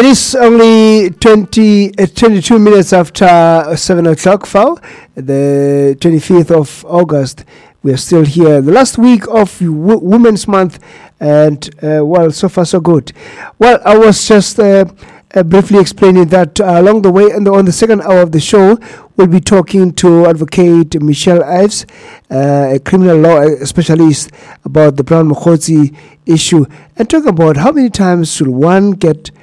It is only 22 minutes after 7 o'clock, FAO, the 25th of August. We are still here, the last week of Women's Month, and well, so far so good. Well, I was just briefly explaining that along the way, and on the second hour of the show, we'll be talking to Advocate Michelle Ives, a criminal law specialist, about the Brown Mokgotsi issue, and talk about how many times should one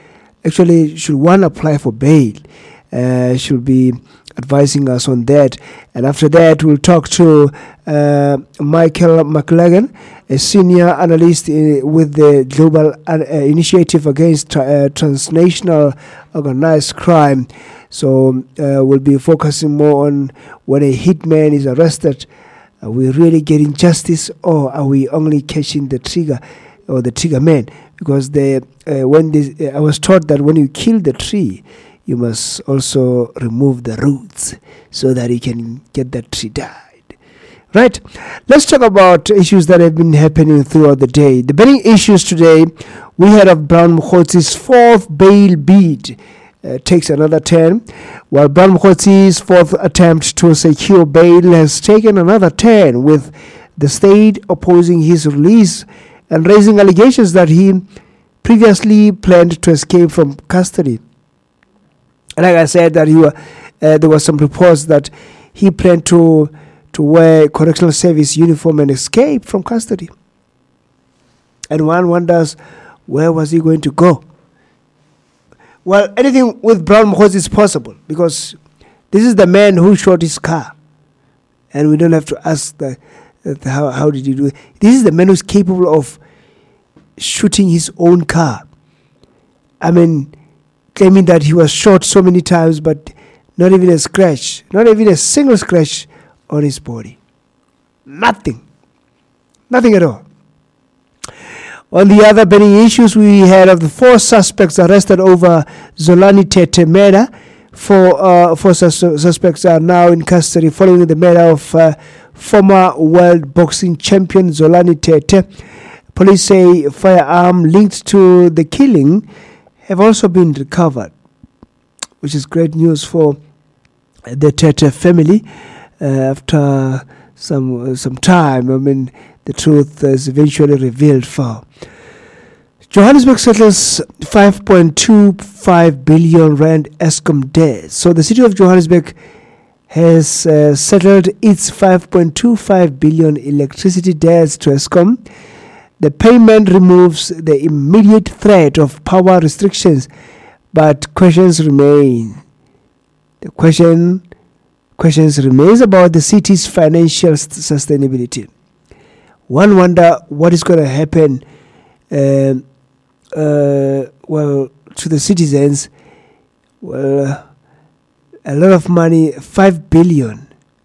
apply for bail. She'll be advising us on that. And after that, we'll talk to Michael McLagan, a senior analyst with the Global Initiative Against Transnational Organized Crime. So we'll be focusing more on when a hitman is arrested. Are we really getting justice, or are we only catching the trigger or the trigger man? Because I was taught that when you kill the tree, you must also remove the roots so that you can get that tree died. Right? Let's talk about issues that have been happening throughout the day. The burning issues today, we heard of Brown Mokgotsi's fourth bail bid takes another turn, while Brown Mokgotsi's fourth attempt to secure bail has taken another turn, with the state opposing his release and raising allegations that he previously planned to escape from custody. Like I said, that there were some reports that he planned to wear correctional service uniform and escape from custody. And one wonders, where was he going to go? Well, anything with Brown Mokgotsi is possible, because this is the man who shot his car. And we don't have to ask how did he do it. This is the man who's capable of shooting his own car. I mean, claiming that he was shot so many times, but not even a scratch, not even a single scratch on his body. Nothing at all. On the other burning issues, we had of the 4 suspects arrested over Zolani Tete murder. 4 suspects are now in custody following the murder of former world boxing champion Zolani Tete. Police say a firearm linked to the killing have also been recovered, which is great news for the Tete family. After some time, I mean, the truth is eventually revealed. For Johannesburg settles 5.25 billion rand Eskom debt. So the city of Johannesburg has settled its 5.25 billion electricity debts to Eskom. The payment removes the immediate threat of power restrictions, but questions remain. The questions remains about the city's financial sustainability. One wonder what is going to happen, to the citizens. Well, a lot of money, 5 billion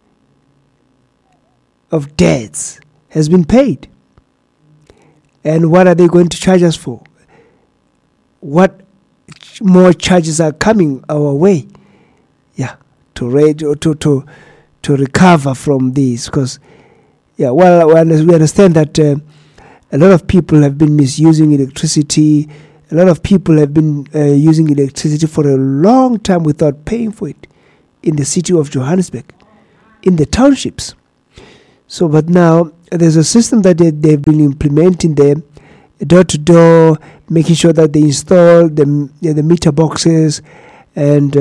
of debts has been paid. And what are they going to charge us for? What more charges are coming our way? Yeah, to recover from this, because we understand that a lot of people have been misusing electricity. A lot of people have been using electricity for a long time without paying for it in the city of Johannesburg, in the townships. So, but now there's a system that they've been implementing there, door-to-door, making sure that they install the meter boxes, and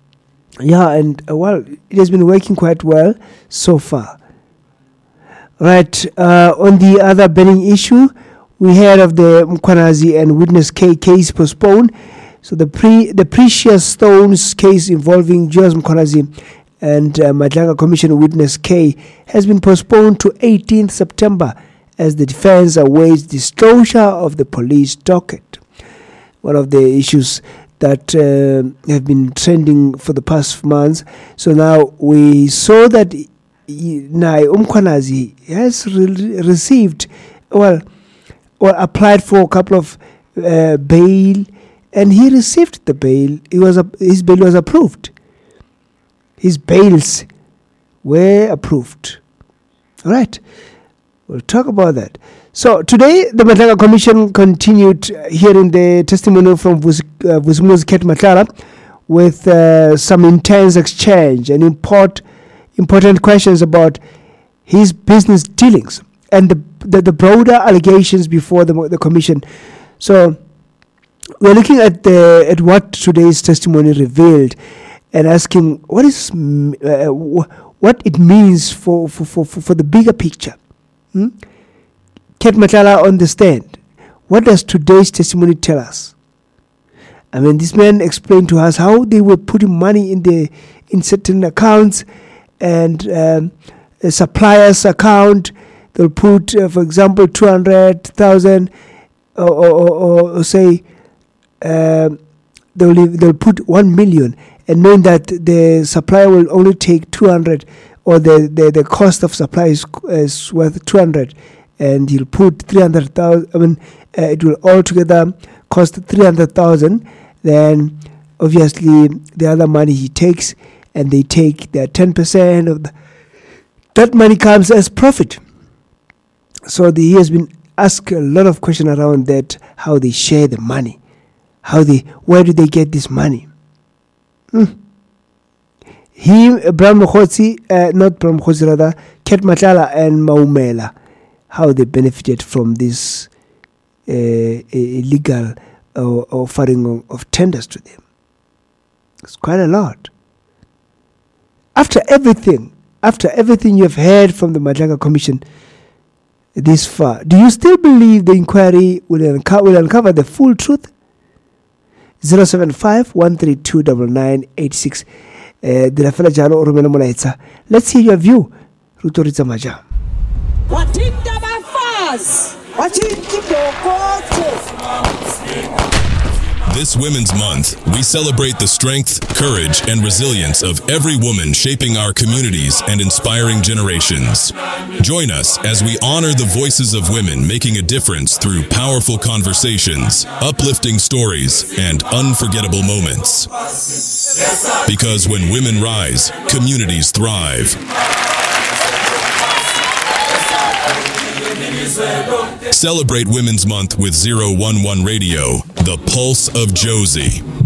it has been working quite well so far. Right, on the other burning issue, we heard of the Mkhwanazi and Witness K case postponed. So the precious stones case involving Julius Mkhwanazi and Madlanga Commission Witness K has been postponed to 18th September as the defense awaits disclosure of the police docket. One of the issues that have been trending for the past months. So now we saw that Mkhwanazi has received, or applied for a couple of bail, and he received the bail. His bail was approved. His bails were approved. All right. We'll talk about that. So today, the Madlaga Commission continued hearing the testimony from Vusumuzi Ket Matala with some intense exchange and important questions about his business dealings and the broader allegations before the commission. So we're looking at what today's testimony revealed and asking what it means for the bigger picture. Ket Matala on the stand. What does today's testimony tell us? I mean, this man explained to us how they were putting money in certain accounts, and a supplier's account, they'll put, for example, 200,000, or say they'll put 1 million, and knowing that the supplier will only take 200, or the cost of supply is worth 200. And he'll put 300,000. I mean, it will altogether cost 300,000. Then, obviously, the other money he takes, and they take their 10% of that money comes as profit. So he has been asked a lot of questions around that, how they share the money, where do they get this money? Bram Mokhotsi, not Bram Mokhotsi, rather, Ket Matala and Maumela, how they benefited from this illegal offering of tenders to them. It's quite a lot. After everything you have heard from the Madlaga Commission this far, do you still believe the inquiry will uncover the full truth? 075-132-9986. Let's hear your view. Rutoritsa Maja. This Women's Month, we celebrate the strength, courage, and resilience of every woman shaping our communities and inspiring generations. Join us as we honor the voices of women making a difference through powerful conversations, uplifting stories, and unforgettable moments. Because when women rise, communities thrive. Celebrate Women's Month with 011 Radio, the pulse of Josie.